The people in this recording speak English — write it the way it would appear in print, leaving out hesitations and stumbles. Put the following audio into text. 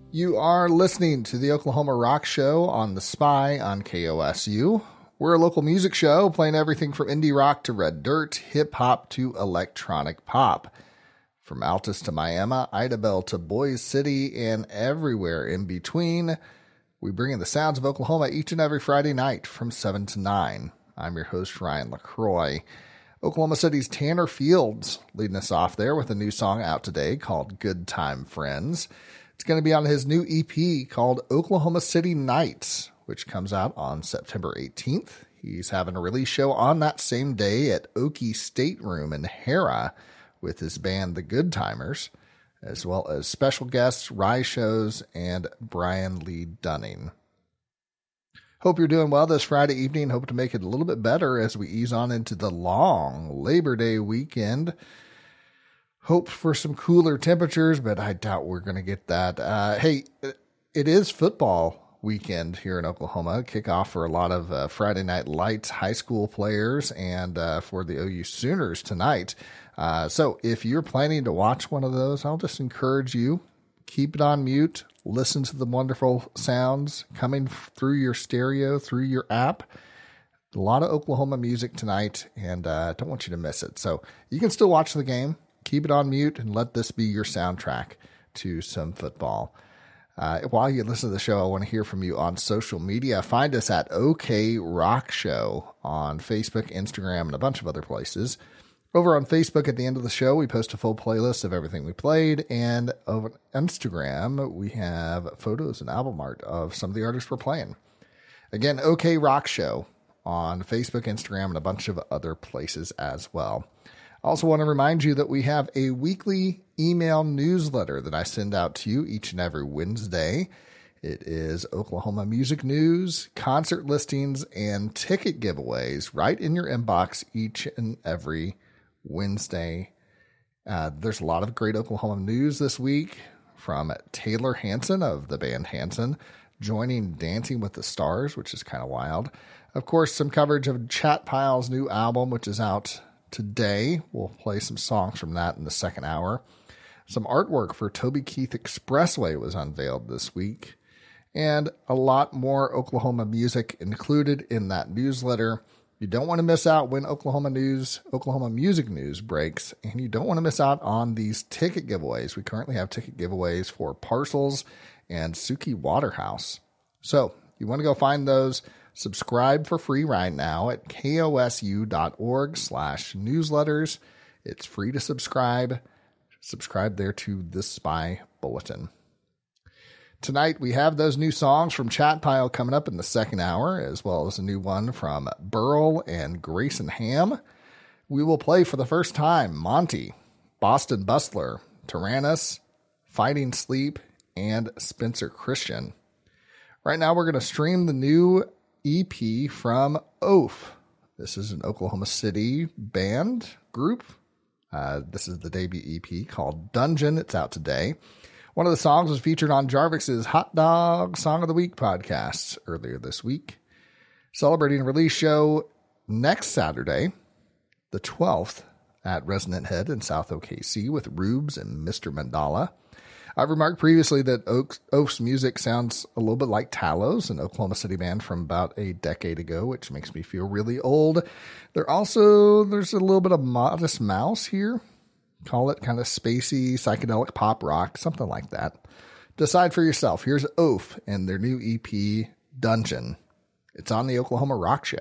You are listening to the Oklahoma Rock Show on The Spy on KOSU. We're a local music show playing everything from indie rock to red dirt, hip-hop to electronic pop. From Altus to Miami, Idabel to Boise City, and everywhere in between, we bring in the sounds of Oklahoma each and every Friday night from 7 to 9. I'm your host, Ryan LaCroix. Oklahoma City's Tanner Fields leading us off there with a new song out today called Good Time Friends. It's going to be on his new EP called Oklahoma City Nights, which comes out on September 18th. He's having a release show on that same day at Okie Stateroom in Hera with his band The Good Timers, as well as special guests, Rye Shows, and Brian Lee Dunning. Hope you're doing well this Friday evening. Hope to make it a little bit better as we ease on into the long Labor Day weekend. Hope for some cooler temperatures, but I doubt we're going to get that. Hey, it is football weekend here in Oklahoma. Kickoff for a lot of Friday Night Lights high school players and for the OU Sooners tonight. So if you're planning to watch one of those, I'll just encourage you, keep it on mute. Listen to the wonderful sounds coming through your stereo, through your app. A lot of Oklahoma music tonight, and don't want you to miss it. So you can still watch the game. Keep it on mute and let this be your soundtrack to some football. While you listen to the show, I want to hear from you on social media. Find us at OK Rock Show on Facebook, Instagram, and a bunch of other places. Over on Facebook at the end of the show, we post a full playlist of everything we played. And over Instagram, we have photos and album art of some of the artists we're playing. Again, OK Rock Show on Facebook, Instagram, and a bunch of other places as well. I also want to remind you that we have a weekly email newsletter that I send out to you each and every Wednesday. It is Oklahoma music news, concert listings, and ticket giveaways right in your inbox each and every Wednesday. There's a lot of great Oklahoma news this week from Taylor Hanson of the band Hanson joining Dancing with the Stars, which is kind of wild. Of course, some coverage of Chat Pile's new album, which is out today. We'll play some songs from that in the second hour. Some artwork for Toby Keith Expressway was unveiled this week. And a lot more Oklahoma music included in that newsletter. You don't want to miss out when Oklahoma music news breaks. And you don't want to miss out on these ticket giveaways. We currently have ticket giveaways for Parcels and Suki Waterhouse. So you want to go find those. Subscribe for free right now at kosu.org/newsletters. It's free to subscribe. Subscribe there to the Spy Bulletin. Tonight, we have those new songs from Chat Pile coming up in the second hour, as well as a new one from Burl and Grayson Ham. We will play for the first time Monty, Boston Bustler, Tyrannus, Fighting Sleep, and Spencer Christian. Right now, we're going to stream the new EP from Oaf. This is an Oklahoma City band group. This is the debut EP called Dungeon. It's out today. One of the songs was featured on Jarvik's Hot Dog Song of the Week podcast earlier this week. Celebrating a release show next Saturday, the 12th, at Resonant Head in South OKC with Rubes and Mr. Mandala. I've remarked previously that Oaf's music sounds a little bit like Talos, an Oklahoma City band from about a decade ago, which makes me feel really old. There's a little bit of Modest Mouse here. Call it kind of spacey, psychedelic pop rock, something like that. Decide for yourself. Here's Oaf and their new EP, Dungeon. It's on the Oklahoma Rock Show.